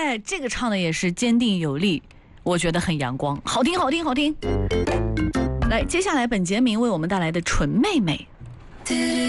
哎，这个唱的也是坚定有力，我觉得很阳光，好听好听好听。来，接下来本杰明为我们带来的《纯妹妹》。